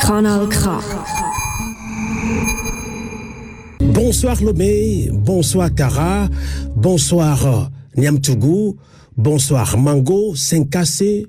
Kanal K. Bonsoir Lomé, bonsoir Kara, bonsoir Niamtougou, bonsoir Mango, Senkase,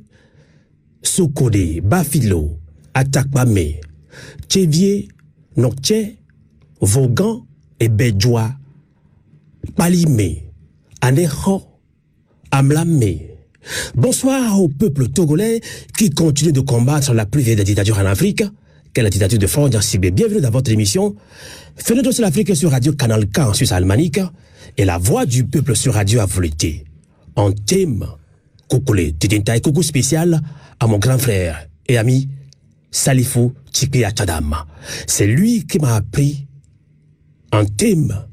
Sokode, Bafilo, Atakbame, Tchevier, Nokche, Vogan et Bedjoua, Palime, Aneho, Amlame. Bonsoir au peuple togolais qui continue de combattre la plus vieille des dictatures en Afrique, qu'est la dictature de Faure Gnassingbé. Bienvenue dans votre émission Fenêtre sur l'Afrique sur Radio Canal K en Suisse alémanique et la voix du peuple sur Radio Avulité. En thème, Kokole, Titintaï, coucou spécial à mon grand frère et ami Salifou Tchikri Achadam. C'est lui qui m'a appris en thème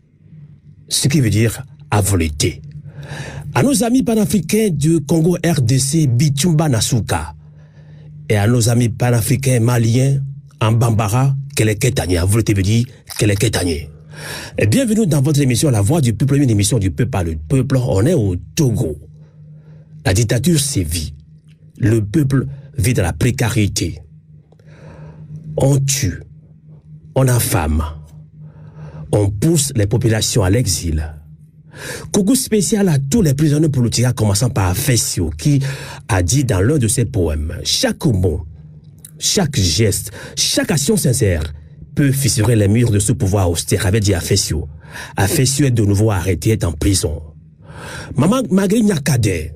ce qui veut dire Avulité. À nos amis panafricains du Congo RDC, Bitumba Nasuka, et à nos amis panafricains maliens, en Bambara, Keleketanye, Avulité veut dire Keleketanye. Et bienvenue dans votre émission La Voix du Peuple, une émission du peuple par le peuple. On est au Togo. La dictature sévit. Le peuple vit dans la précarité. On tue, on affame, on pousse les populations à l'exil. Coucou spécial à tous les prisonniers politiques, commençant par Fessio, qui a dit dans l'un de ses poèmes, chaque mot, chaque geste, chaque action sincère peut fissurer les murs de ce pouvoir austère, avait dit Fessio. Fessio est de nouveau arrêté, est en prison. Maman Magri Nyakade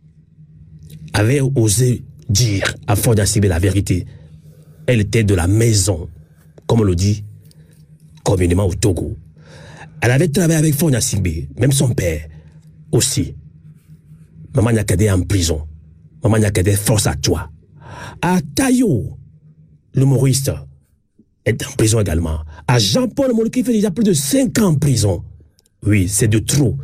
avait osé dire à Faure Gnassingbé la vérité. Elle était de la maison, comme on le dit communément au Togo. Elle avait travaillé avec Faure Gnassingbé, même son père aussi. Maman Nyakade est en prison. Maman Nyakade, force à toi. À Tayo, l'humoriste, est en prison également. À Jean-Paul Molo, qui fait déjà plus de 5 ans en prison. Oui, c'est de trop.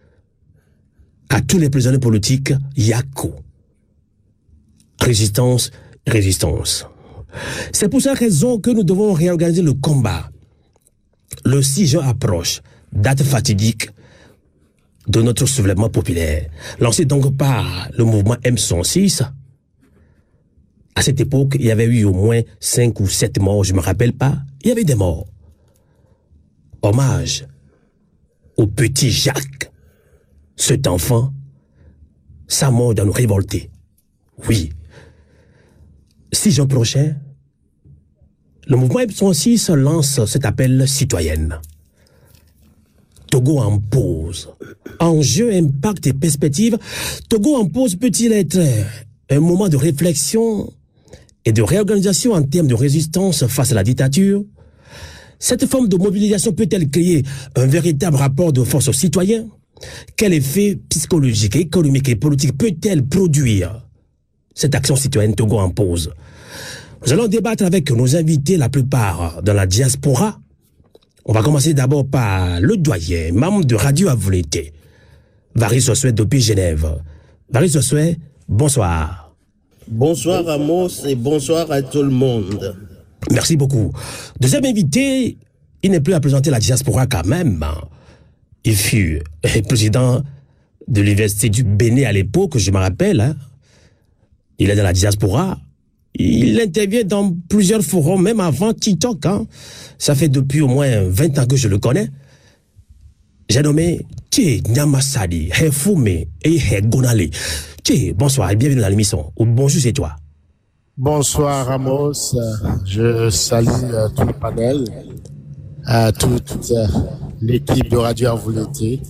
À tous les prisonniers politiques, Yako. Résistance, résistance. C'est pour cette raison que nous devons réorganiser le combat. Le 6 juin approche, date fatidique de notre soulèvement populaire, lancé donc par le mouvement M106. À cette époque, il y avait eu au moins 5 ou 7 morts, je ne me rappelle pas. Il y avait des morts. Hommage au petit Jacques. Cet enfant, sa mort doit nous révolter. Oui. 6 juin prochain, le mouvement M106 lance cet appel citoyenne. Togo en pause. Enjeux, impact et perspective. Togo en pause peut-il être un moment de réflexion et de réorganisation en termes de résistance face à la dictature? Cette forme de mobilisation peut-elle créer un véritable rapport de force aux citoyens? Quel effet psychologique, économique et politique peut-elle produire cette action citoyenne Togo en pause? Nous allons débattre avec nos invités, la plupart dans la diaspora. On va commencer d'abord par le doyen, membre de Radio Avulité, Varis Sossuet depuis Genève. Varis Sossuet, bonsoir. Bonsoir Amos et bonsoir à tout le monde. Merci beaucoup. Deuxième invité, il n'est plus à présenter la diaspora quand même. Il fut président de l'université du Bénin à l'époque, je me rappelle. Hein. Il est dans la diaspora. Il intervient dans plusieurs forums, même avant TikTok. Hein. Ça fait depuis au moins 20 ans que je le connais. J'ai nommé Tché Nyamasadi, Hefume et Hegonale. Tché, bonsoir et bienvenue dans l'émission. Bonjour, c'est toi. Bonsoir Amos. Je salue tout le panel, toute l'équipe de Radio Avulité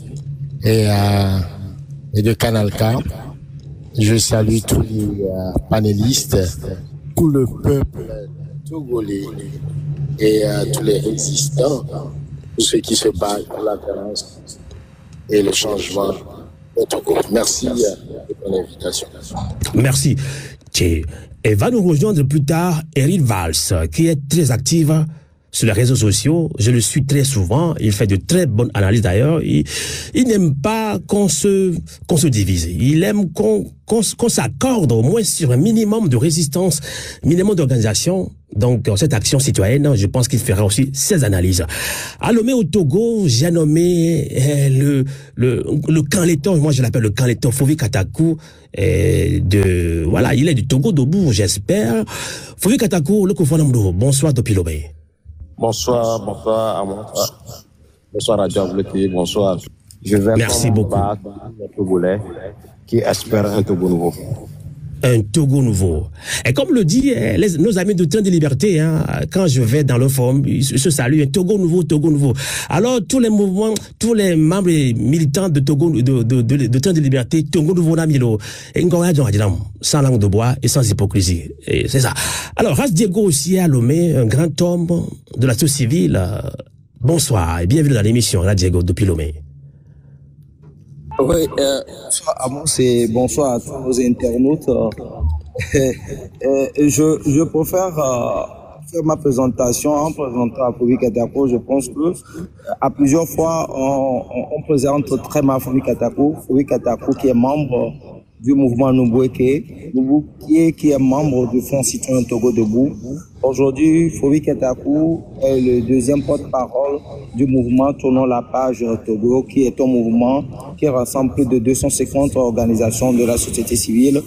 et de Canal K. Je salue tous les panélistes, tout le peuple togolais et tous les résistants, tous ceux qui se battent pour l'alternance et le changement au Togo. Merci de ton invitation. Merci. Et va nous rejoindre plus tard Erin Valls, qui est très active sur les réseaux sociaux. Je le suis très souvent. Il fait de très bonnes analyses d'ailleurs. Il n'aime pas qu'on se divise. Il aime qu'on s'accorde au moins sur un minimum de résistance, minimum d'organisation. Donc, cette action citoyenne, je pense qu'il fera aussi ses analyses. À Lomé au Togo, j'ai nommé le Canleton, moi je l'appelle le Canleton Fovi Katakou, voilà, il est du Togo d'Obour, j'espère. Fovi Katakou, le Kofonamdo, bonsoir depuis Lomé. Bonsoir à moi. Bonsoir à Diableti, bonsoir. Je vais Merci beaucoup. Un Togolais qui espère un Togo nouveau. Un Togo nouveau. Et comme le dit nos amis de Train de Liberté, hein, quand je vais dans le forum, ils se saluent, un Togo nouveau, Togo nouveau. Alors, tous les mouvements, tous les membres et militants de Togo, de Train de Liberté, Togo nouveau, Namilo, et sans langue de bois et sans hypocrisie. Et c'est ça. Alors, Ras Diego aussi à Lomé, un grand homme de la société civile. Bonsoir et bienvenue dans l'émission, Ras Diego, depuis Lomé. Oui, bonsoir à moi, c'est bonsoir à tous nos internautes. Je préfère faire ma présentation en présentant à Fovi Katako. Je pense que à plusieurs fois, on présente très mal Fovi Katako. Fovi Katako qui est membre du mouvement Nuboueke, qui est membre du Front Citoyen Togo Debout. Aujourd'hui, Fovi Katakou est le deuxième porte-parole du mouvement Tournons la page Togo, qui est un mouvement qui rassemble plus de 250 organisations de la société civile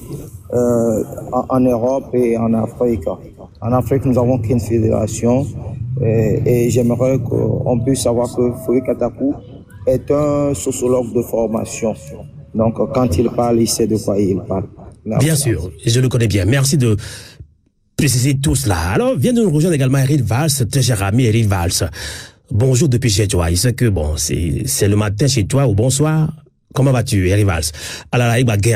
en Europe et en Afrique. En Afrique, nous avons qu'une fédération et j'aimerais qu'on puisse savoir que Fovi Katakou est un sociologue de formation. Donc, quand il parle, il sait de quoi il parle. Merci. Bien sûr, je le connais bien. Merci de préciser tout cela. Alors, vient de nous rejoindre également Eric Valls, très cher ami Eric Valls. Bonjour depuis chez toi. Il sait que, bon, c'est le matin chez toi ou bonsoir. Comment vas-tu, Eric Valls? Alors,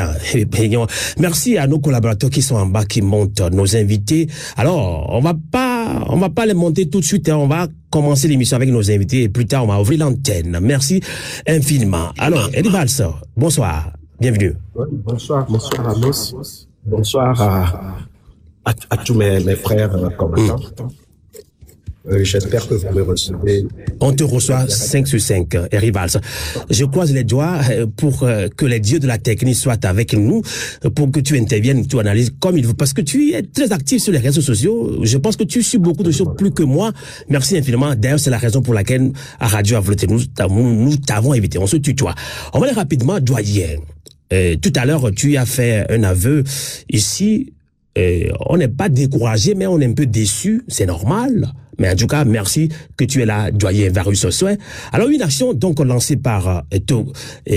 merci à nos collaborateurs qui sont en bas, qui montent nos invités. Alors, on va pas les monter tout de suite, hein. On va commencer l'émission avec nos invités et plus tard, on va ouvrir l'antenne. Merci infiniment. Alors, Eric Valls, bonsoir. Bienvenue. Bonsoir à tous. Bonsoir à tous mes frères combattants. J'espère que vous me recevez. On te reçoit 5 sur 5, Eric Valls. Je croise les doigts pour que les dieux de la technique soient avec nous, pour que tu interviennes, tu analyses comme il veut, parce que tu es très actif sur les réseaux sociaux. Je pense que tu suis beaucoup de choses plus que moi. Merci infiniment. D'ailleurs, c'est la raison pour laquelle à Radio Avleté, nous t'avons invité. On se tutoie. On va aller rapidement, doyen. Tout à l'heure, tu as fait un aveu ici. On n'est pas découragé, mais on est un peu déçu. C'est normal. Mais en tout cas, merci que tu es là, doyen Varus Osoué. Alors, une action donc lancée par le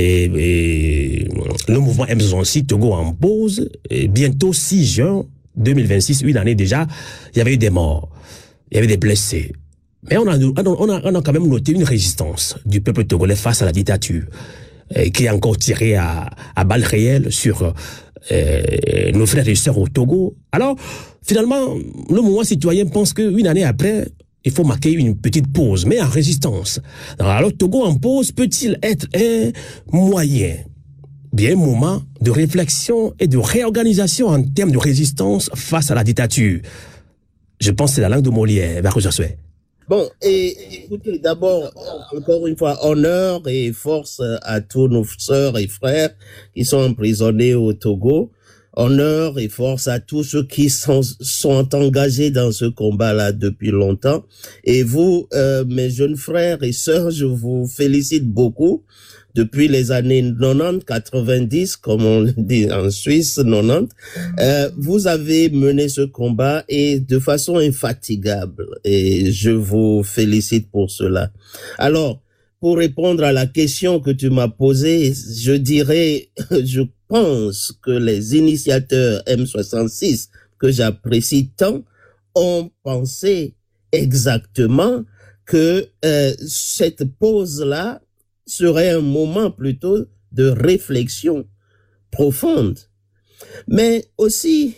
mouvement M66 Togo en pause. Bientôt 6 juin 2026, une année déjà, il y avait eu des morts, il y avait des blessés. Mais on a quand même noté une résistance du peuple togolais face à la dictature, qui est encore tirée à balles réelles sur nos frères et sœurs au Togo. Alors, finalement, le mouvement citoyen pense qu'une année après, il faut marquer une petite pause, mais en résistance. Alors, Togo en pause peut-il être un moyen, bien un moment de réflexion et de réorganisation en termes de résistance face à la dictature? Je pense que c'est la langue de Molière, Varus Osoué. Bon, et écoutez, d'abord, encore une fois, honneur et force à tous nos sœurs et frères qui sont emprisonnés au Togo. Honneur et force à tous ceux qui sont engagés dans ce combat-là depuis longtemps. Et vous, mes jeunes frères et sœurs, je vous félicite beaucoup. Depuis les années 90, 90, comme on le dit en Suisse, 90, vous avez mené ce combat et de façon infatigable. Et je vous félicite pour cela. Alors, pour répondre à la question que tu m'as posée, je dirais, je pense que les initiateurs M66, que j'apprécie tant, ont pensé exactement que cette pause-là serait un moment plutôt de réflexion profonde, mais aussi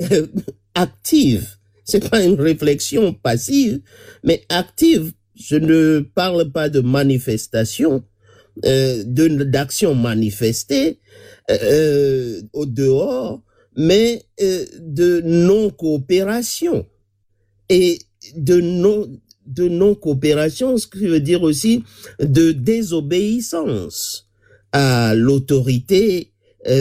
active. C'est pas une réflexion passive, mais active. Je ne parle pas de manifestation, d'action manifestée au dehors, mais de non-coopération et de de non-coopération, ce qui veut dire aussi de désobéissance à l'autorité,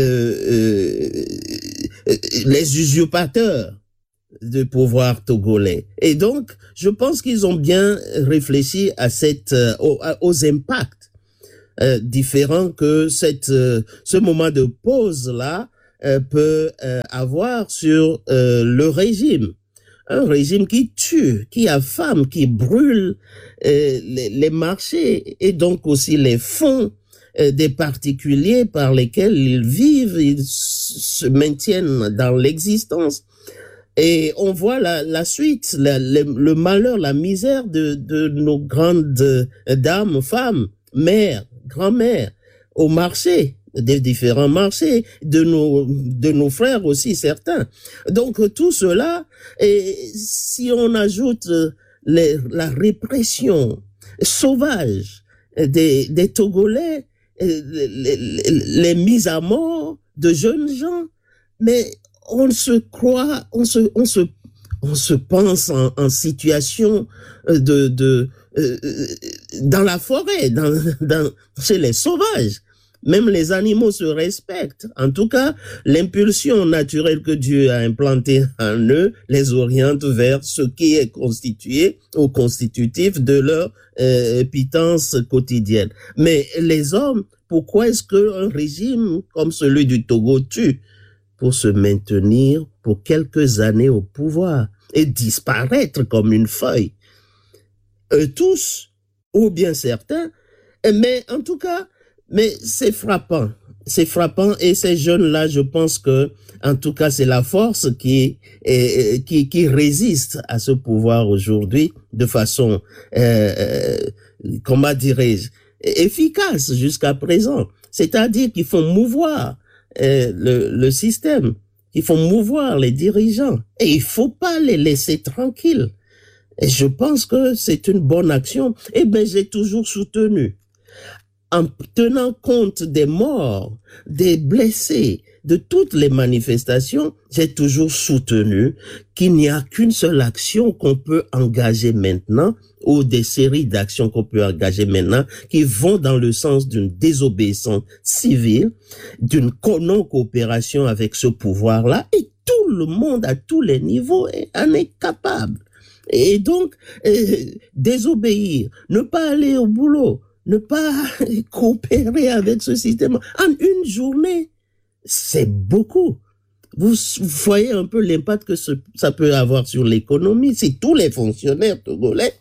les usurpateurs de pouvoir togolais. Et donc, je pense qu'ils ont bien réfléchi à aux impacts différents que ce moment de pause-là peut avoir sur le régime. Un régime qui tue, qui affame, qui brûle les marchés et donc aussi les fonds des particuliers par lesquels ils vivent, ils se maintiennent dans l'existence. Et on voit la suite, le malheur, la misère de nos grandes dames, femmes, mères, grand-mères, au marché, des différents marchés, de nos frères aussi, certains. Donc, tout cela, et si on ajoute la répression sauvage des Togolais, les mises à mort de jeunes gens, mais on se croit, on se pense en situation dans la forêt, chez les sauvages. Même les animaux se respectent. En tout cas, l'impulsion naturelle que Dieu a implantée en eux les oriente vers ce qui est constitué ou constitutif de leur pitance quotidienne. Mais les hommes, pourquoi est-ce qu'un régime comme celui du Togo tue? Pour se maintenir pour quelques années au pouvoir et disparaître comme une feuille. Eux tous, ou bien certains, mais en tout cas, mais c'est frappant. C'est frappant et ces jeunes-là, je pense que, en tout cas, c'est la force qui résiste à ce pouvoir aujourd'hui de façon, comment dirais-je, efficace jusqu'à présent. C'est-à-dire qu'ils font mouvoir le système, ils font mouvoir les dirigeants et il faut pas les laisser tranquilles. Et je pense que c'est une bonne action. Eh ben, j'ai toujours soutenu, en tenant compte des morts, des blessés, de toutes les manifestations, j'ai toujours soutenu qu'il n'y a qu'une seule action qu'on peut engager maintenant, ou des séries d'actions qu'on peut engager maintenant, qui vont dans le sens d'une désobéissance civile, d'une non-coopération avec ce pouvoir-là, et tout le monde à tous les niveaux en est capable. Et donc, désobéir, ne pas aller au boulot, ne pas coopérer avec ce système en une journée, c'est beaucoup. Vous voyez un peu l'impact que ça peut avoir sur l'économie. Si tous les fonctionnaires togolais,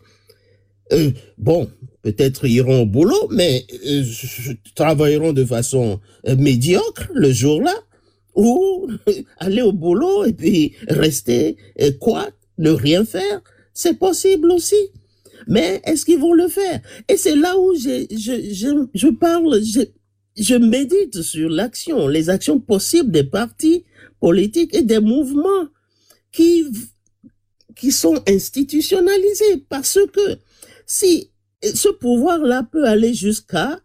bon, peut-être iront au boulot, mais travailleront de façon médiocre le jour-là, ou aller au boulot et puis rester ne rien faire, c'est possible aussi. Mais est-ce qu'ils vont le faire? Et c'est là où je parle, je médite sur l'action, les actions possibles des partis politiques et des mouvements qui sont institutionnalisés, parce que si ce pouvoir-là peut aller jusqu'à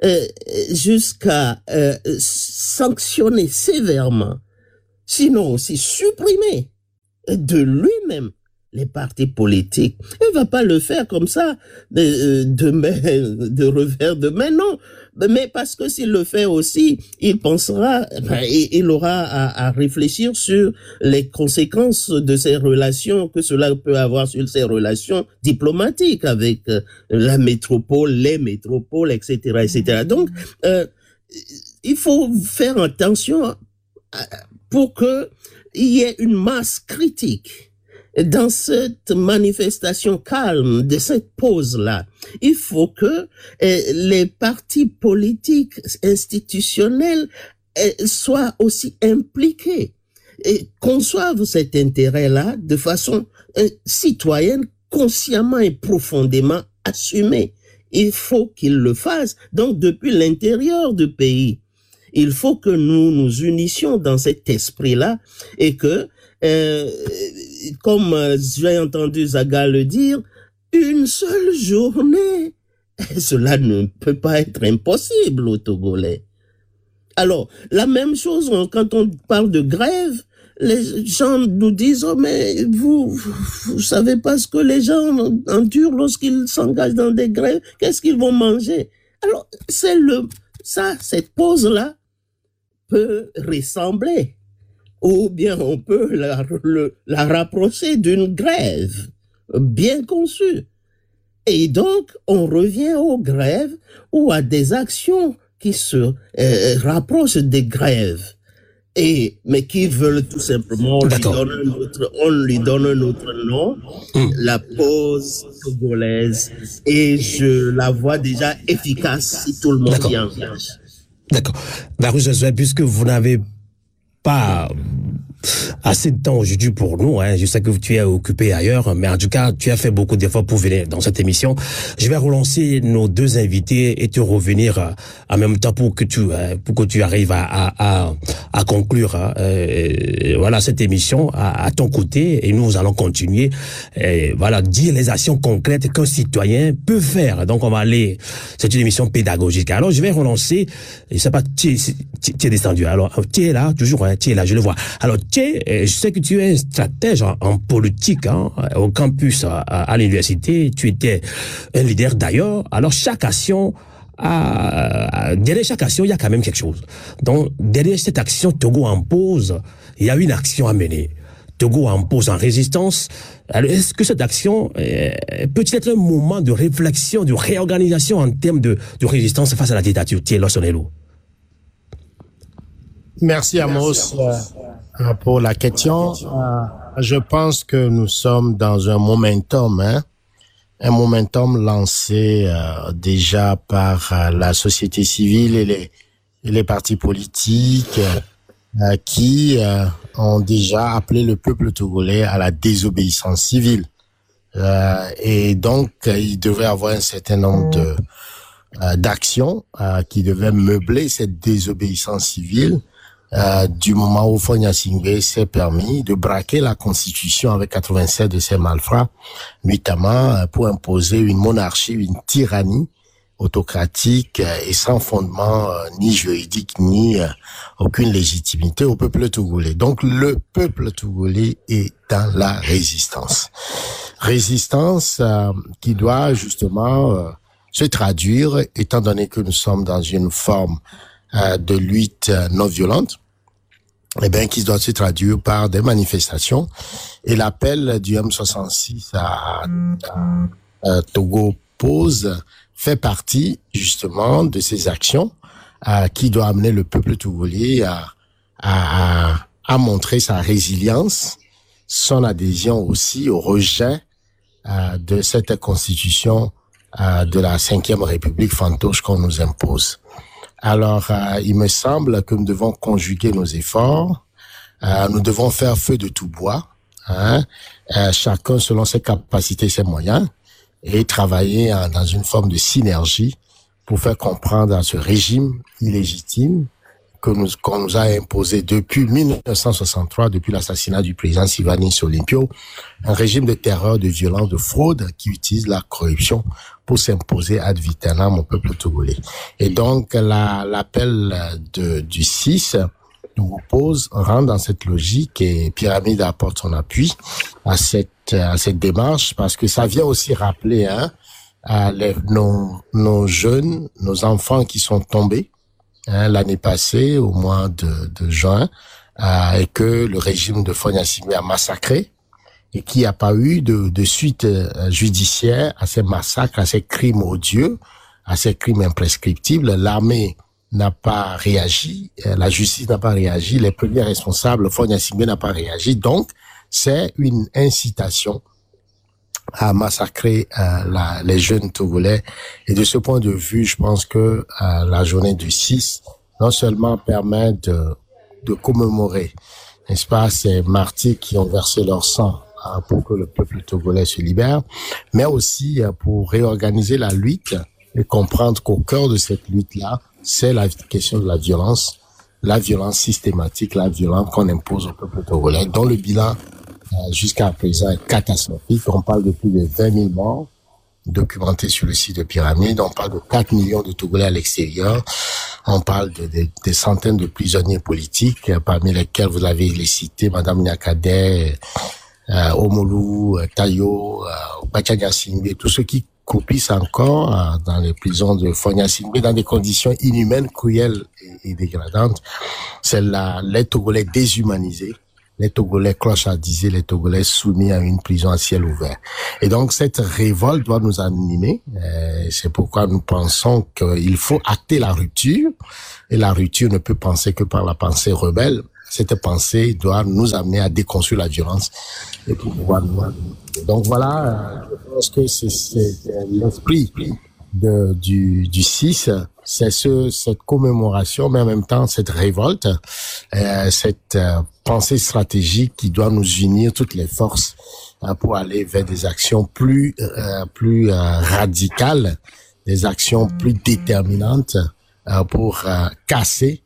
sanctionner sévèrement, sinon aussi supprimer de lui-même les partis politiques. Il ne va pas le faire comme ça, de revers de main, non. Mais parce que s'il le fait aussi, il pensera, il aura à réfléchir sur les conséquences de ces relations, que cela peut avoir sur ces relations diplomatiques avec la métropole, les métropoles, etc., etc. Donc, il faut faire attention pour qu'il y ait une masse critique. Dans cette manifestation calme, de cette pause-là, il faut que les partis politiques institutionnels soient aussi impliqués et conçoivent cet intérêt-là de façon citoyenne, consciemment et profondément assumée. Il faut qu'ils le fassent, donc depuis l'intérieur du pays. Il faut que nous nous unissions dans cet esprit-là et que comme j'ai entendu Zaga le dire, une seule journée, cela ne peut pas être impossible aux Togolais. Alors, la même chose, quand on parle de grève, les gens nous disent, oh, mais vous savez pas ce que les gens endurent lorsqu'ils s'engagent dans des grèves. Qu'est-ce qu'ils vont manger? Alors, cette pause-là peut ressembler, ou bien on peut la rapprocher d'une grève bien conçue. Et donc, on revient aux grèves ou à des actions qui se rapprochent des grèves. Mais qui veulent tout simplement, on lui donne un autre nom, la pause togolaise. Et je la vois déjà efficace si tout le monde y engage. D'accord. Varus Josué, puisque vous n'avez pas assez de temps aujourd'hui pour nous, hein. Je sais que tu es occupé ailleurs, mais en tout cas, tu as fait beaucoup d'efforts pour venir dans cette émission. Je vais relancer nos deux invités et te revenir en même temps pour que tu arrives à conclure voilà cette émission à ton côté, et nous allons continuer voilà, dire les actions concrètes qu'un citoyen peut faire. Donc on va aller, c'est une émission pédagogique. Alors je vais relancer, je sais pas, tu es descendu. Alors tu es là toujours, hein, tu es là, je le vois. Alors je sais que tu es un stratège en politique, hein, au campus à l'université. Tu étais un leader d'ailleurs. Alors chaque action, derrière chaque action, il y a quand même quelque chose. Donc derrière cette action, Togo en pause, il y a une action à mener. Togo en pause, en résistance. Alors, est-ce que cette action peut-il être un moment de réflexion, de réorganisation en termes de résistance face à la dictature? Thierry Lossonello. Merci Amos pour la question. Je pense que nous sommes dans un momentum, un momentum lancé déjà par la société civile et les partis politiques qui ont déjà appelé le peuple togolais à la désobéissance civile. Et donc, il devrait y avoir un certain nombre d'actions qui devaient meubler cette désobéissance civile. Du moment où Fonya Singbe s'est permis de braquer la constitution avec 87 de ses malfrats, notamment pour imposer une monarchie, une tyrannie autocratique et sans fondement ni juridique ni aucune légitimité au peuple togolais. Donc le peuple togolais est dans la résistance. Résistance qui doit justement se traduire, étant donné que nous sommes dans une forme de lutte non violente, qui doit se traduire par des manifestations. Et l'appel du M66 à Togo Pause fait partie justement de ces actions qui doit amener le peuple togolais à montrer sa résilience, son adhésion aussi au rejet de cette constitution de la 5e République fantoche qu'on nous impose. Alors, il me semble que nous devons conjuguer nos efforts. Nous devons faire feu de tout bois, chacun selon ses capacités et ses moyens, et travailler dans une forme de synergie pour faire comprendre à ce régime illégitime qu'on nous a imposé depuis 1963, depuis l'assassinat du président Sylvanus Olympio, un régime de terreur, de violence, de fraude qui utilise la corruption pour s'imposer ad vitam au peuple togolais. Et donc, l'appel du 6 nous pose, rentre dans cette logique, et Pyramide apporte son appui à cette démarche, parce que ça vient aussi rappeler nos jeunes, nos enfants qui sont tombés l'année passée, au mois de juin, et que le régime de Fonya Singbe a massacré, et qu'il n'y a pas eu de suite judiciaire à ces massacres, à ces crimes odieux, à ces crimes imprescriptibles. L'armée n'a pas réagi, la justice n'a pas réagi, les premiers responsables, Fonya Singbe n'a pas réagi. Donc, c'est une incitation à massacrer les jeunes Togolais. Et de ce point de vue, je pense que la journée du 6 non seulement permet de commémorer, n'est-ce pas, ces martyrs qui ont versé leur sang pour que le peuple togolais se libère, mais aussi pour réorganiser la lutte et comprendre qu'au cœur de cette lutte-là, c'est la question de la violence systématique, la violence qu'on impose au peuple togolais, dont le bilan jusqu'à présent est catastrophique. On parle de plus de 20 000 morts documentés sur le site de Pyramide. On parle de 4 millions de Togolais à l'extérieur. On parle des centaines de prisonniers politiques, parmi lesquels vous avez les cités, Madame Nyakadé, Omolu, Tayo, Bachanya Singbe, tous ceux qui croupissent encore dans les prisons de Fonia Singbe dans des conditions inhumaines, cruelles et dégradantes. C'est les Togolais déshumanisés, les Togolais clochardisés, les Togolais soumis à une prison à ciel ouvert. Et donc cette révolte doit nous animer. C'est pourquoi nous pensons qu'il faut acter la rupture. Et la rupture ne peut penser que par la pensée rebelle. Cette pensée doit nous amener à déconstruire la violence et pour pouvoir nous. Donc voilà, je pense que c'est l'esprit du 6, c'est cette commémoration, mais en même temps cette révolte, cette pensée stratégique qui doit nous unir toutes les forces pour aller vers des actions plus radicales, des actions plus déterminantes pour casser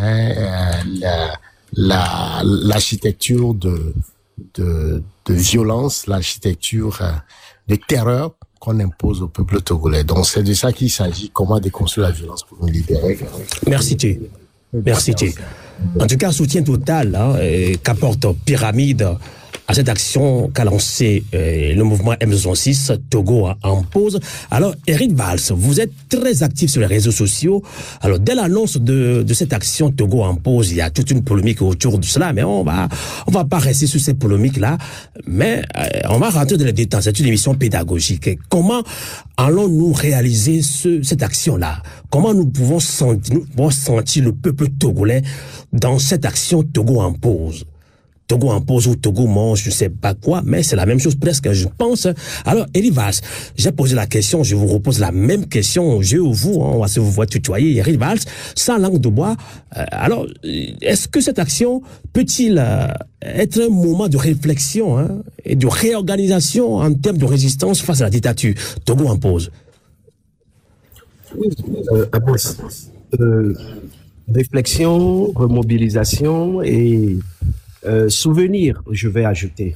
l'architecture de violence, l'architecture de terreur qu'on impose au peuple togolais. Donc c'est de ça qu'il s'agit, comment déconstruire la violence pour nous libérer. Merci Thé. Merci Thé. En tout cas, soutien total qu'apporte Pyramide à cette action qu'a lancé le mouvement M66 Togo en pause. Alors, Eric Valls, vous êtes très actif sur les réseaux sociaux. Alors, dès l'annonce de cette action Togo en pause, il y a toute une polémique autour de cela, mais on va pas rester sur ces polémiques-là, mais on va rentrer dans les détails. C'est une émission pédagogique. Comment allons-nous réaliser cette action-là? Comment nous pouvons sentir le peuple togolais dans cette action Togo en pause? Togo en pause ou Togo mange, je ne sais pas quoi, mais c'est la même chose presque, je pense. Alors, Eric Valls, j'ai posé la question, je vous repose la même question, je ou vous, on va se voir tutoyer, Eric Valls, sans langue de bois. Alors, est-ce que cette action peut-il être un moment de réflexion et de réorganisation en termes de résistance face à la dictature? Togo en pause. Oui, réflexion, remobilisation et souvenir, je vais ajouter.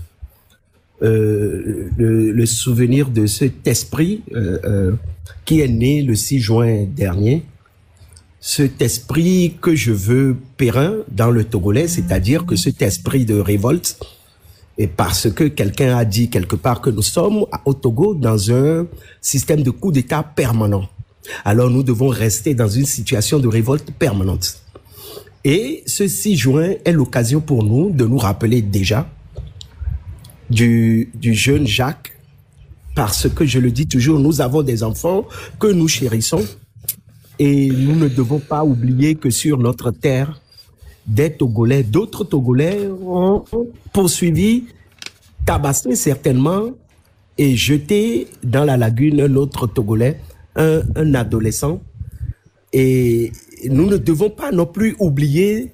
Le souvenir de cet esprit qui est né le 6 juin dernier, cet esprit que je veux périn dans le Togolais, c'est-à-dire que cet esprit de révolte, et parce que quelqu'un a dit quelque part que nous sommes au Togo dans un système de coup d'État permanent. Alors nous devons rester dans une situation de révolte permanente. Et ce 6 juin est l'occasion pour nous de nous rappeler déjà du jeune Jacques, parce que je le dis toujours, nous avons des enfants que nous chérissons et nous ne devons pas oublier que sur notre terre, des Togolais, d'autres Togolais ont poursuivi, tabassé certainement et jeté dans la lagune un autre Togolais, un adolescent. Et nous ne devons pas non plus oublier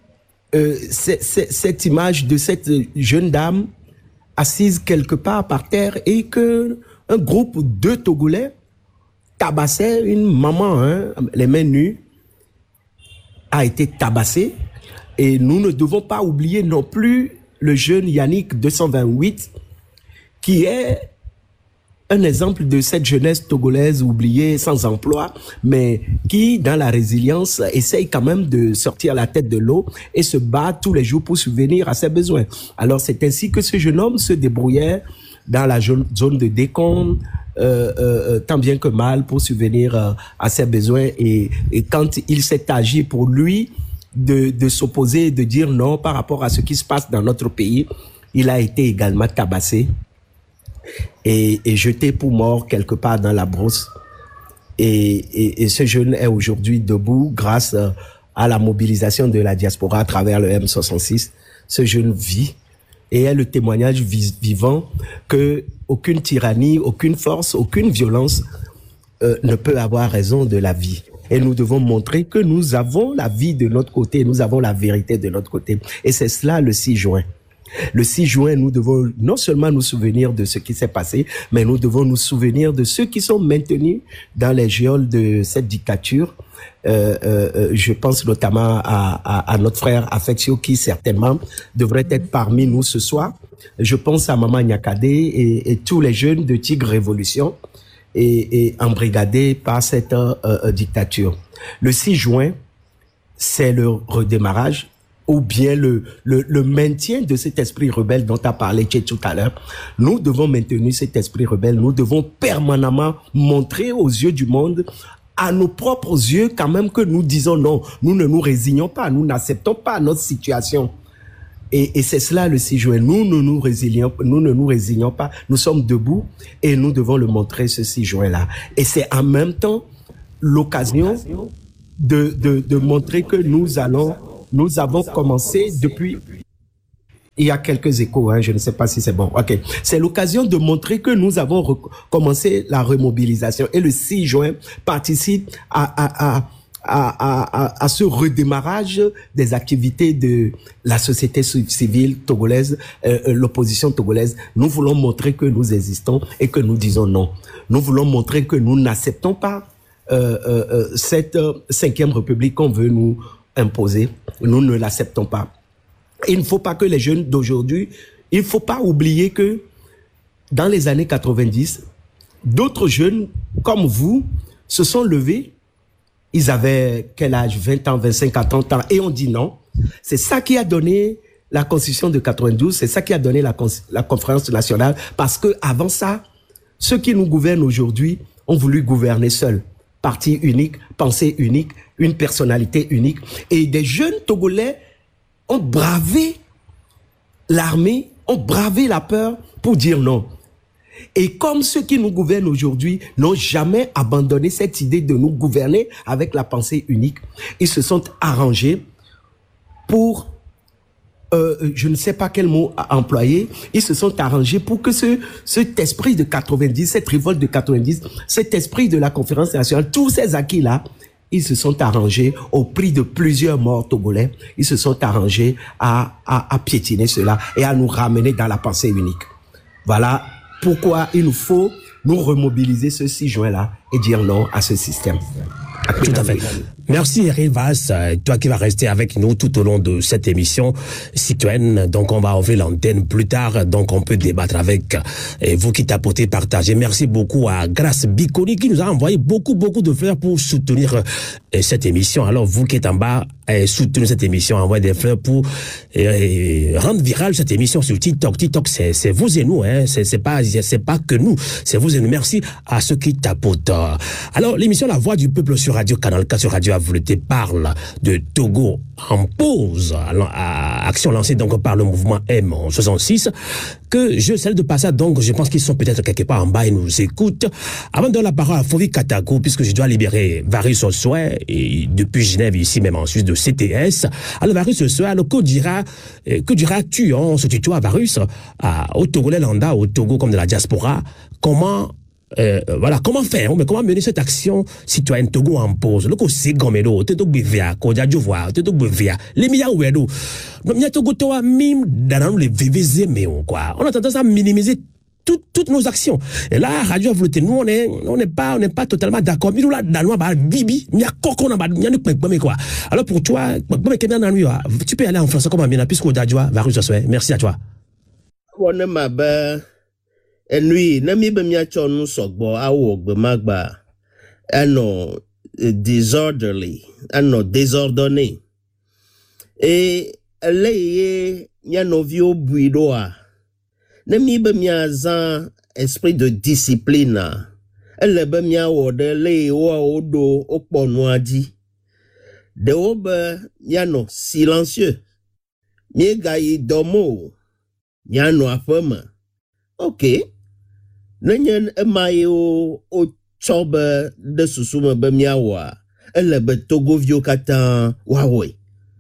cette image de cette jeune dame assise quelque part par terre et que un groupe de Togolais tabassait une maman, les mains nues, a été tabassée. Et nous ne devons pas oublier non plus le jeune Yannick 228 qui est un exemple de cette jeunesse togolaise oubliée, sans emploi, mais qui, dans la résilience, essaye quand même de sortir la tête de l'eau et se bat tous les jours pour subvenir à ses besoins. Alors, c'est ainsi que ce jeune homme se débrouillait dans la zone de décompte, tant bien que mal pour subvenir à ses besoins. Et quand il s'est agi pour lui de s'opposer, de dire non par rapport à ce qui se passe dans notre pays, il a été également tabassé et jeté pour mort quelque part dans la brousse. Et ce jeune est aujourd'hui debout grâce à la mobilisation de la diaspora à travers le M66. Ce jeune vit et est le témoignage vivant que aucune tyrannie, aucune force, aucune violence ne peut avoir raison de la vie. Et nous devons montrer que nous avons la vie de notre côté, nous avons la vérité de notre côté. Et c'est cela le 6 juin. Le 6 juin, nous devons non seulement nous souvenir de ce qui s'est passé, mais nous devons nous souvenir de ceux qui sont maintenus dans les geôles de cette dictature. Je pense notamment à notre frère Affectio qui certainement devrait être parmi nous ce soir. Je pense à Maman Nyakadé et tous les jeunes de Tigre Révolution et embrigadés par cette dictature. Le 6 juin, c'est le redémarrage ou bien le maintien de cet esprit rebelle dont a parlé Tché tout à l'heure. Nous devons maintenir cet esprit rebelle. Nous devons permanemment montrer aux yeux du monde, à nos propres yeux quand même, que nous disons non, nous ne nous résignons pas, nous n'acceptons pas notre situation. Et c'est cela le 6 juin. Nous ne nous résignons pas. Nous sommes debout et nous devons le montrer ce 6 juin-là. Et c'est en même temps l'occasion de montrer que nous avons commencé depuis... Il y a quelques échos, je ne sais pas si c'est bon. Ok. C'est l'occasion de montrer que nous avons commencé la remobilisation. Et le 6 juin participe à ce redémarrage des activités de la société civile togolaise, l'opposition togolaise. Nous voulons montrer que nous existons et que nous disons non. Nous voulons montrer que nous n'acceptons pas cette 5e République qu'on veut nous imposer. Nous ne l'acceptons pas. Il ne faut pas que les jeunes d'aujourd'hui, il ne faut pas oublier que dans les années 90, d'autres jeunes comme vous se sont levés. Ils avaient quel âge? 20 ans, 25 ans, 30 ans. Et on dit non. C'est ça qui a donné la Constitution de 92. C'est ça qui a donné la conférence nationale. Parce que avant ça, ceux qui nous gouvernent aujourd'hui ont voulu gouverner seuls. Parti unique, pensée unique, une personnalité unique. Et des jeunes Togolais ont bravé l'armée, ont bravé la peur pour dire non. Et comme ceux qui nous gouvernent aujourd'hui n'ont jamais abandonné cette idée de nous gouverner avec la pensée unique, ils se sont arrangés pour, je ne sais pas quel mot employer, ils se sont arrangés pour que cet esprit de 90, cette révolte de 90, cet esprit de la conférence nationale, tous ces acquis-là, ils se sont arrangés au prix de plusieurs morts togolais. Ils se sont arrangés à piétiner cela et à nous ramener dans la pensée unique. Voilà pourquoi il nous faut nous remobiliser ce 6 juin-là et dire non à ce système. Tout à fait. Merci Eric Vass, toi qui vas rester avec nous tout au long de cette émission citoyenne. Donc on va ouvrir l'antenne plus tard, donc on peut débattre avec vous qui tapotez, partagez. Merci beaucoup à Grace Bikoni qui nous a envoyé beaucoup de fleurs pour soutenir cette émission. Alors vous qui êtes en bas, soutenez cette émission, envoyez des fleurs pour rendre virale cette émission sur TikTok. TikTok c'est vous et nous, c'est pas que nous, c'est vous et nous. Merci à ceux qui tapotent. Alors l'émission La Voix du Peuple sur Radio Canal K, sur Radio Avouleté, parle de Togo en pause, à action lancée donc par le mouvement M66, que je salue de passage. Donc je pense qu'ils sont peut-être quelque part en bas et nous écoutent. Avant de donner la parole à Fovi Katako, puisque je dois libérer Varus Osoué, et depuis Genève, ici même en Suisse, de CTS. Alors Varus Osoué, alors que diras-tu, on se tutoie à Varus, au Togolais lambda, au Togo comme de la diaspora, comment faire, mais comment mener cette action citoyenne Togo en pause? Le c'est gomelo, te to bevia, ko ja jovoa, te to bevia. Les miya wedo. Donc miya Togo toa mime dans les VVZ mais quoi. On a tendance à minimiser toutes nos actions. Et là, Radio Avouleté, nous, on n'est pas totalement d'accord. Mais nous, là, dans bah, bibi, il y a quoi qu'on a, il y a mais quoi. Alors, pour toi, tu peux aller en français comme Amina, puisqu'au Dadjoa, Varus Osoué. Merci à toi. On est ma belle. Et lui, nami be mia chonu sogbo awo gbe magba ano disorderly, ano désordonné. Et leye nya novio buidoa. Nami be mia zan esprit de discipline. Elle be mia wode leye wa odo okponuaji. De obe yano silencieux. Mie gayi domo. Yano afema. Ok. Nenyen emaye o chobe de susume be miawa. Elle be Togo vio katan wawe.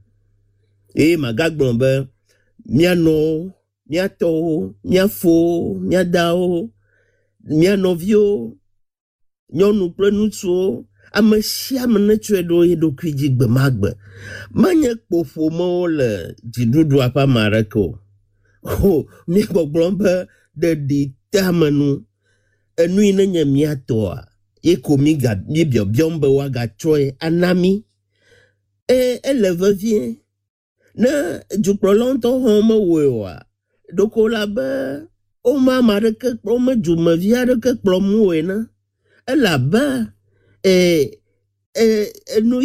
E magagbon be miano, miato, miafo, miadao, miano vio, nyonu prenutso, amesiam ne tuedo edo kwiji gbe magbe. Manye kpofo mo le jidudu apa mareko. Oh, mi gbogbon be de di tamanu. Enui nenye miatoa. Eko miga mibio biombe waga choe anami. Elle vient. Ne jukro longtemps homo wewa. Doko la be. O mama de ke prome jume via de ke promuena. là-bas, nous,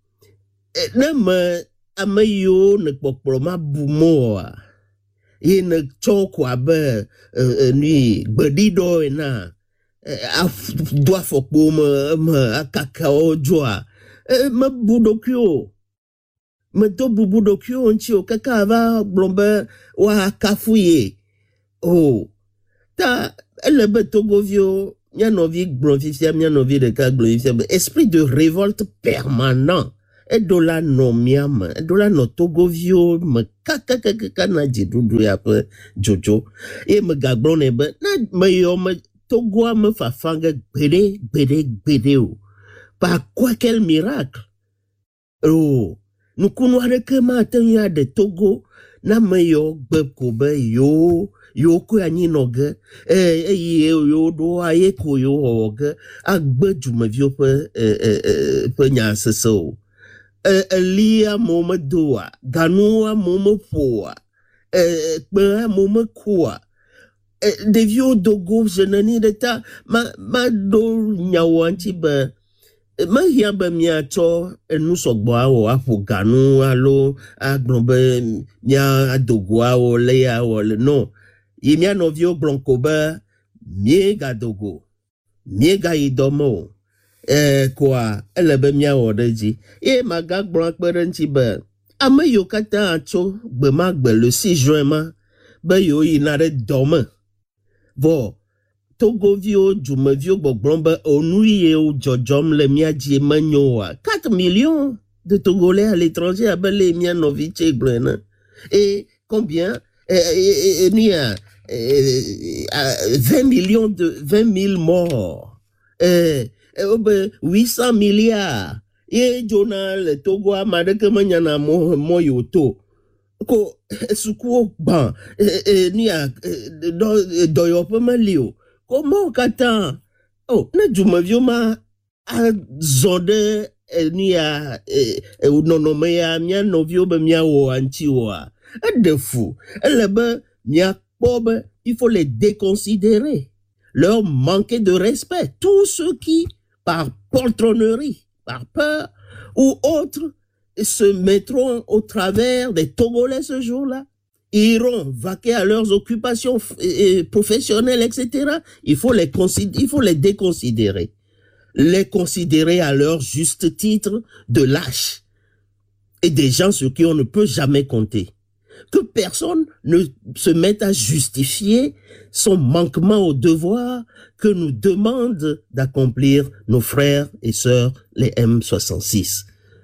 amayo ne poproma bumoa. Et ne chokwa be, ni, bedido na. Doit faut pour me cacao joie me boudokyo me to boudokyo onchio kakava blombe wa kafouye oh ta elle betogovio nya novi glorifia nya novi de ka glorifia esprit de révolte permanent et de la nomiam et de la notogovio me kaka na jidudu ya pe jojo et me gablone be na me yo me Togo me fa fanga bede ou. Par quoi quel miracle? Oh, nous connaissons que maintenant de Togo, na me yo kobe yo ko ani noge, yo do aye ko yo oge, agbe juma vio pe nya seso. Lia moma doa, ganua moma poa, kbe moma kwa. De vieux dogo jenani de ta ma do nyawanti ba ma hiamba miato enu sogbo awo apo ganu alo agbonbe nya adogo awo le awo le no yimia novio blanco ba miega dogo miega idomo quoi elebe mia odeji e maga blanc perenchi ba amayo kata acho gbe magbe le 6 juin ma ba yo inare dome. Bon, Togovio, Jumevio, Bogbomba, Onouye, Jojom, le Miadji, Magnoa. 4 millions de Togolais à l'étranger, à Belé, Mianovic et Brena. Et combien? Il y a 20 000 morts. 800 milliards. Et Jonal, Togo, Amadeke, Magnana, Moyoto. Ko sukuo ban ni a doyo pe malio comment katan oh na jumavio ma a zonde ni a nonomé ya mia novio be mia wo antiwa de fou elle be mia pobe il faut les déconsidérer leur manquer de respect tous ceux qui par poltronnerie par peur ou autre se mettront au travers des Togolais ce jour-là, iront vaquer à leurs occupations professionnelles, etc. Il faut les déconsidérer. Les considérer à leur juste titre de lâches et des gens sur qui on ne peut jamais compter. Que personne ne se mette à justifier son manquement au devoir que nous demandent d'accomplir nos frères et sœurs, les M66.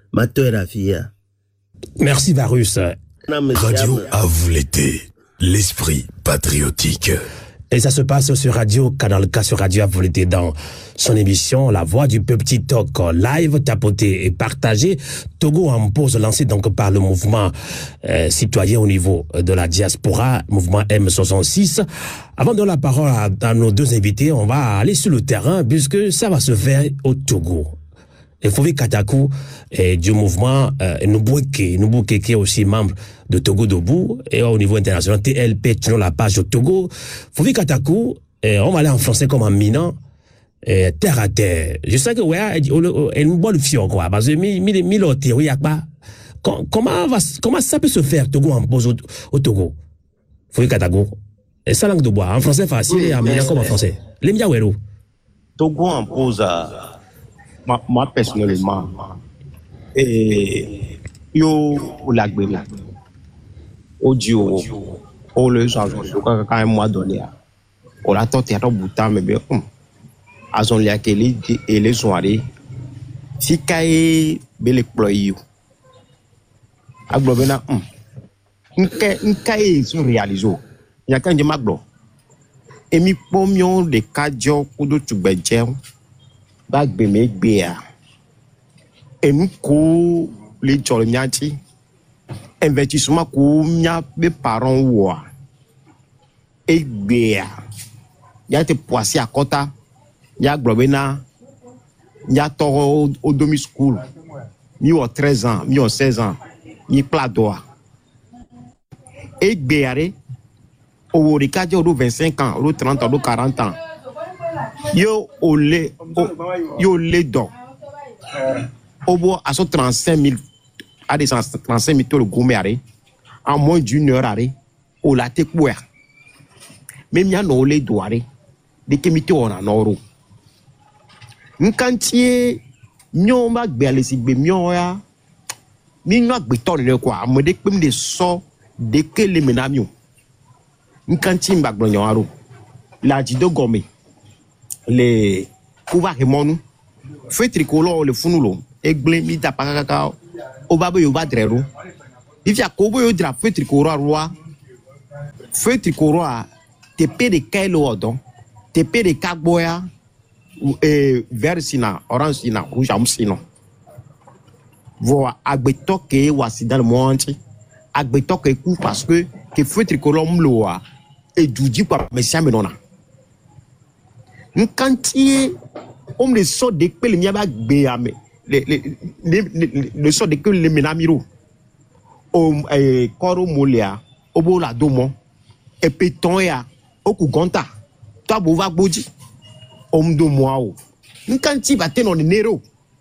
Merci Varus. Radio à vous l'été, l'esprit patriotique. Et ça se passe sur Radio Canal K, sur Radio à vous l'été, dans son émission La Voix du Petit Talk live, tapoté et partagé. Togo en pause lancé donc par le mouvement citoyen au niveau de la diaspora, mouvement M66. Avant de donner la parole à nos deux invités, on va aller sur le terrain puisque ça va se faire au Togo. Et Fovi Katakou du mouvement Nubouke qui est aussi membre de Togo Debout et au niveau international TLP, toujours la page de Togo. Fovi Katakou, on va aller en français comme en minant terre à terre. Je sais que ouais, une bonne fion quoi, parce que mille théorie a pas. Comment ça peut se faire Togo en pose au Togo? Fovi Katakou. Et ça langue de bois en français facile et en minant comme en français. Les Miawero. Togo en pose à moi personnellement et yo lagbe audio o le genre quand un mois donné on la tente à bouton mais bien azon lia keli et les soirées si kai bele ployo aglobena nkai sont réalisés il y a quand je maglo et mi pomion de kajo kudo tubedje bagbe me gbea enu ko le jole miati investissement ko mia be parents wa e gbea ya te poisi akota ya globena ya to au domi school mi o 13 ans mi o 16 ans ni pladoa e gbeare o rikaje o 25 ans o 30 ans o 40 ans Yo le don. Obo à 35 000 à des 35 000 le gourmet en moins d'une heure au la te couer. Même y a no le doare de kemite on en oro. Nkantie nyo ma gbe ale si gbe mio ya. Mi nwa gbe ton le kwa mo de pem de so de ke le menamio. Nkantie mba gbo aro. La jido gome. Le kuba remonu. Fait tricolore le funulo. Egle mi ta pakaka obabe yo ba drero. If ya kobo yo dra fait tricolore roi. Fait tricolore te pe de kailo odon. Te pe de kagboya vert sina, orange sina, rouge am sina. Voilà, agbeto ke wasi dans le monde. Agbeto ke coup parce que fait tricolore mloa et douji kwa mesia menona. Nkantie on le sort de que le miaba gbeame le sort de que le menamiro o koro molia obo la domo e peton ya oku gonta to bova gboji omdo moao nkantie ba te non nero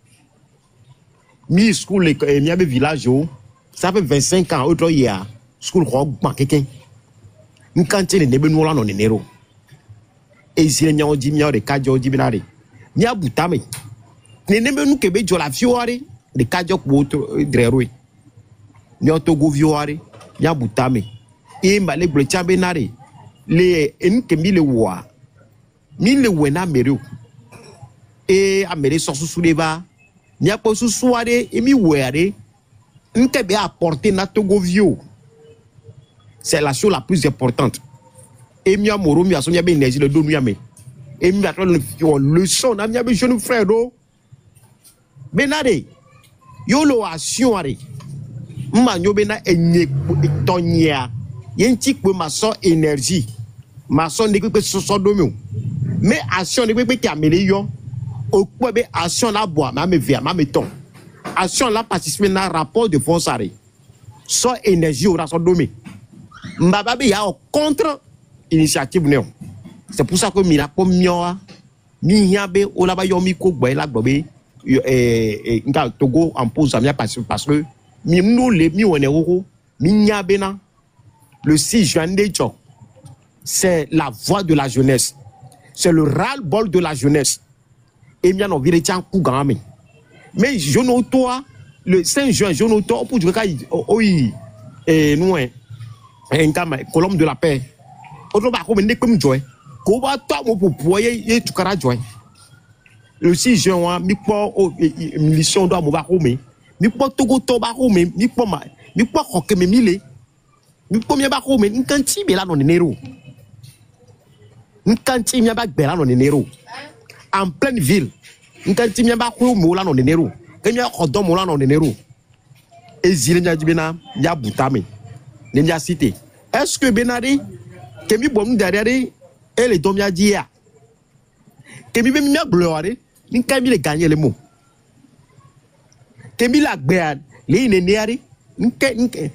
mi school le miabe village o ça fait 25 ans autre ya school ko gban keken nkantie le nebe no la non nero et si les gens disent de kajo dibinare ni abutame ne nebe nu kebe jola fiore de kajo kwoto dreroi ni otogo fiore ni abutame e mbale blecha benare le en kembi le wa mi le wena meru e amere so susu deba ni apo susu ade e mi were nkebe apporter na togo vio c'est la chose la plus importante. Et mi amoro mi asonya be énergie le do mi ame et mi atto le son na mi abe jeune frère do benade yo lo action are mma nyo be na enye tonya yenti pe ma so énergie ma so ne pe so do mi mais action ne pe ki amele yo o pe be action la bois ma me via ma me ton action la participer na rapport de force are so énergie ora so do mi mbaba be ya contre initiative néo. C'est pour ça que mi la pomioa mi hiabe o la ba yo mi ko gbe la gbe nga Togo en pose amia parce que mi no le mi wone roko mi hiabe na le 6 juin dejo. C'est la voix de la jeunesse. C'est le ras-le-bol de la jeunesse. Et mi no vire tian ku game. Mais je no toi le 5 juin je no toi pour dire nous un colombe de la paix. Autre ba ko mende comme joy ko ba to mo popoye ye tukara joy le 6 juin mi po mission do mo ba ko mi po togo to ba ko mi po ma mi po ko ke mi le mi po mi ba ko mi nkanti be la no nero nkanti mi ba gbe la no nero en pleine ville nkanti mi ba ko mo la no nero ke mi ko do mo la no nero e zile nya jibina ya butami ne nya cité est-ce que benari kemi bom derrière et les domia dia kemi be mi gloire ni kemi le gagner le mot kemi la gbe le ne neari nke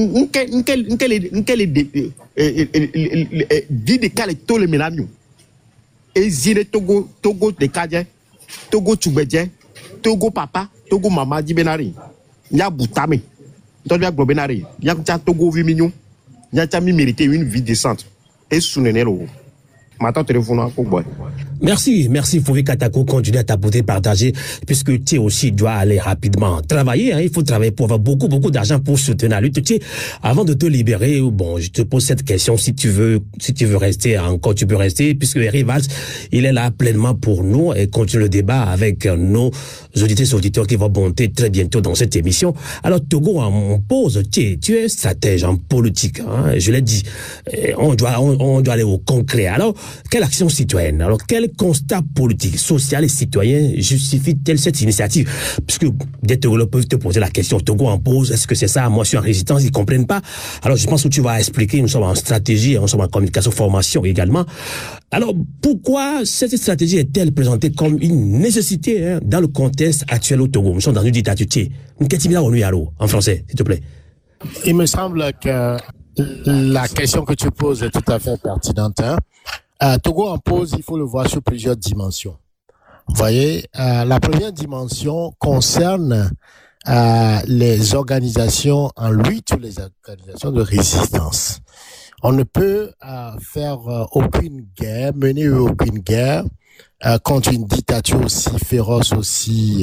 de kale to le menamio et zile togo de kaje togo tubedje togo papa togo mama di benari ya butame to bia gbo benari ya cha togo vi mignon ya cha mi mériter une vie décente. Et Sounenelo. Maintenant, téléphone à Koboy. Merci Fouvi Katako, continue à t'apporter, partager, puisque tu aussi dois aller rapidement travailler, hein, il faut travailler pour avoir beaucoup d'argent pour soutenir la lutte. Tu sais, avant de te libérer, bon, je te pose cette question, si tu veux rester encore, tu peux rester, puisque Eric Valls, il est là pleinement pour nous et continue le débat avec nos auditeurs qui vont monter très bientôt dans cette émission. Alors, Togo, on pose, tu es stratège en politique, hein, je l'ai dit, on doit aller au concret. Alors, quelle action citoyenne? Alors, quel constat politique, social et citoyen justifie-t-elle cette initiative? Puisque des Togolais peuvent te poser la question, Togo en pose, est-ce que c'est ça? Moi, je suis en résistance, ils ne comprennent pas. Alors, je pense que tu vas expliquer, nous sommes en stratégie, nous sommes en communication, formation également. Alors, pourquoi cette stratégie est-elle présentée comme une nécessité, hein, dans le contexte actuel au Togo? Nous sommes dans une dictature. En français, s'il te plaît. Il me semble que la question que tu poses est tout à fait pertinente, hein. Togo en pause, il faut le voir sur plusieurs dimensions. Vous voyez, la première dimension concerne les organisations en lutte ou les organisations de résistance. On ne peut faire aucune guerre, mener aucune guerre contre une dictature aussi féroce, aussi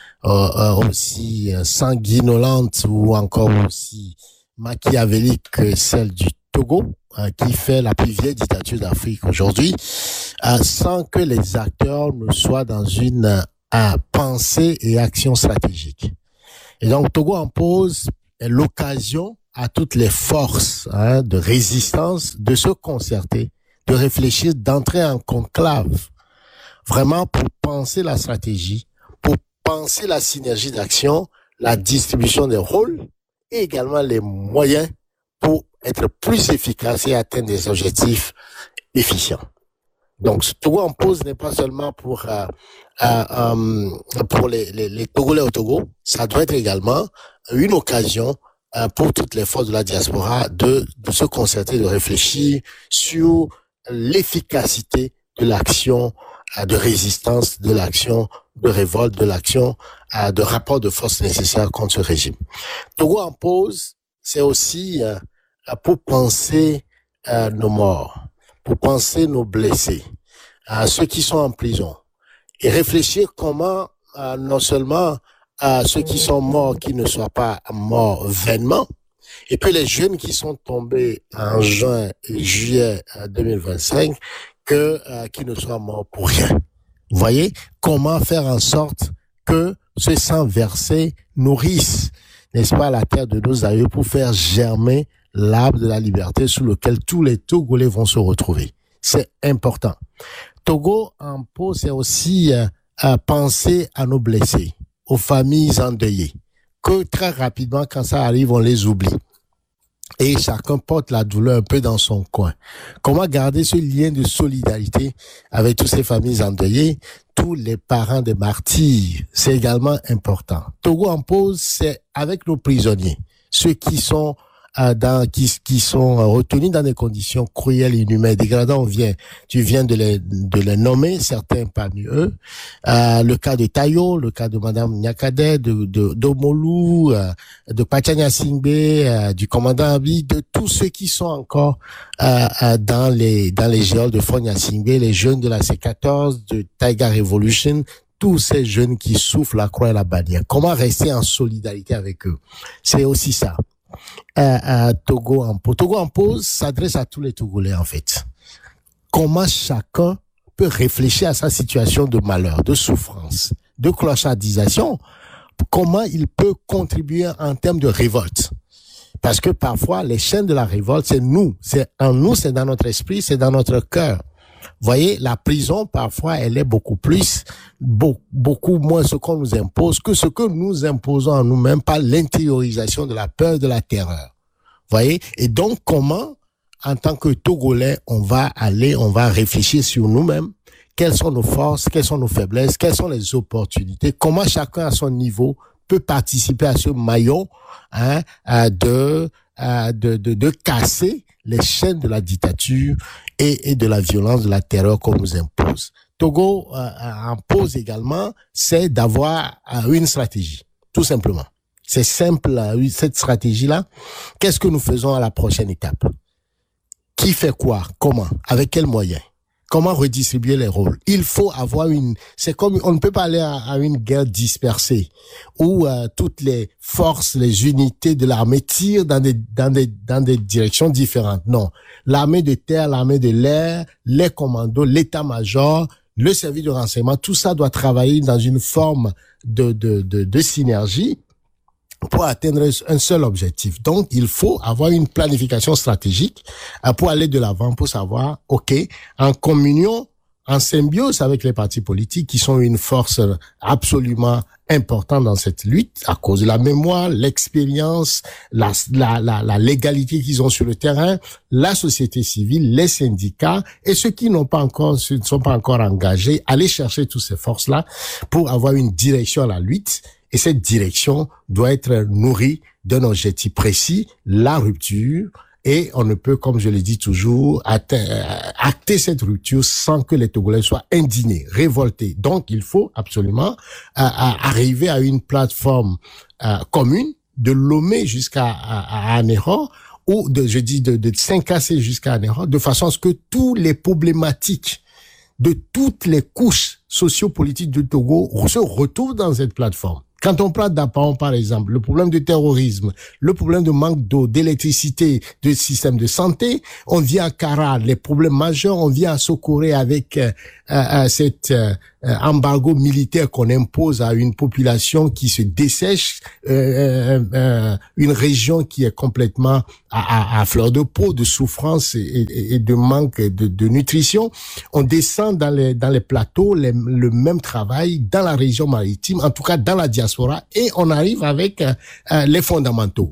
sanguinolente ou encore aussi machiavélique que celle du Togo, qui fait la plus vieille dictature d'Afrique aujourd'hui, sans que les acteurs ne soient dans une pensée et action stratégique. Et donc Togo en pause est l'occasion à toutes les forces de résistance de se concerter, de réfléchir, d'entrer en conclave, vraiment pour penser la stratégie, pour penser la synergie d'action, la distribution des rôles et également les moyens pour être plus efficace et atteindre des objectifs efficients. Donc, ce Togo en pause n'est pas seulement pour les Togolais au Togo, ça doit être également une occasion pour toutes les forces de la diaspora de se concerter, de réfléchir sur l'efficacité de l'action de résistance, de l'action de révolte, de l'action de rapport de force nécessaire contre ce régime. Togo en pause, c'est aussi pour penser nos morts, pour penser nos blessés, ceux qui sont en prison, et réfléchir comment non seulement ceux qui sont morts, qui ne soient pas morts vainement, et puis les jeunes qui sont tombés en juin et juillet 2025, qui ne soient morts pour rien. Vous voyez comment faire en sorte que ce sang versé nourrisse, n'est-ce pas, la terre de nos aïeux pour faire germer l'arbre de la liberté sous lequel tous les Togolais vont se retrouver. C'est important. Togo en pause, c'est aussi penser à nos blessés, aux familles endeuillées, que très rapidement, quand ça arrive, on les oublie. Et chacun porte la douleur un peu dans son coin. Comment garder ce lien de solidarité avec toutes ces familles endeuillées, tous les parents des martyrs, c'est également important. Togo en pause, c'est avec nos prisonniers, ceux qui sont qui sont retenus dans des conditions cruelles, inhumaines, dégradantes. Tu viens de les nommer, certains parmi eux. Le cas de Tayo, le cas de Madame Nyakade, d'Omolu, de Pachanya Singbe, du commandant Abi, de tous ceux qui sont encore dans les geôles de Fort Nyasingbe, les jeunes de la C14, de Taiga Revolution, tous ces jeunes qui souffrent la croix et la bannière. Comment rester en solidarité avec eux? C'est aussi ça. Togo en pause s'adresse à tous les Togolais en fait. Comment chacun peut réfléchir à sa situation de malheur, de souffrance, de clochardisation, comment il peut contribuer en termes de révolte. Parce que parfois les chaînes de la révolte, c'est nous, c'est en nous, c'est dans notre esprit, c'est dans notre cœur. Vous voyez, la prison, parfois, elle est beaucoup moins ce qu'on nous impose que ce que nous imposons à nous-mêmes par l'intériorisation de la peur, de la terreur. Vous voyez? Et donc, comment, en tant que Togolais, on va réfléchir sur nous-mêmes, quelles sont nos forces, quelles sont nos faiblesses, quelles sont les opportunités, comment chacun à son niveau peut participer à ce maillon, de casser les chaînes de la dictature et de la violence, de la terreur qu'on nous impose. Togo en pose également, c'est d'avoir une stratégie, tout simplement. C'est simple, cette stratégie-là. Qu'est-ce que nous faisons à la prochaine étape? Qui fait quoi? Comment? Avec quels moyens? Comment redistribuer les rôles? Il faut avoir c'est comme, on ne peut pas aller à une guerre dispersée où toutes les forces, les unités de l'armée tirent dans des directions différentes. Non. L'armée de terre, l'armée de l'air, les commandos, l'état-major, le service de renseignement, tout ça doit travailler dans une forme de synergie pour atteindre un seul objectif. Donc, il faut avoir une planification stratégique pour aller de l'avant, pour savoir, OK, en communion, en symbiose avec les partis politiques qui sont une force absolument importante dans cette lutte à cause de la mémoire, l'expérience, la légalité qu'ils ont sur le terrain, la société civile, les syndicats et ceux qui ne sont pas encore engagés, aller chercher toutes ces forces-là pour avoir une direction à la lutte. Et cette direction doit être nourrie d'un objectif précis, la rupture et on ne peut, comme je le dis toujours, acter cette rupture sans que les Togolais soient indignés, révoltés. Donc, il faut absolument arriver à une plateforme commune, de Lomé jusqu'à Anéro, ou de Saint-Cassé jusqu'à Anéro, de façon à ce que tous les problématiques de toutes les couches sociopolitiques du Togo se retrouvent dans cette plateforme. Quand on parle d'Apaon, par exemple, le problème de terrorisme, le problème de manque d'eau, d'électricité, de système de santé, on vient à Kara, les problèmes majeurs, on vient à Sokoré avec cet embargo militaire qu'on impose à une population qui se dessèche, une région qui est complètement à fleur de peau, de souffrance et de manque de nutrition. On descend dans les plateaux, le même travail dans la région maritime, en tout cas dans la diaspora, et on arrive avec les fondamentaux.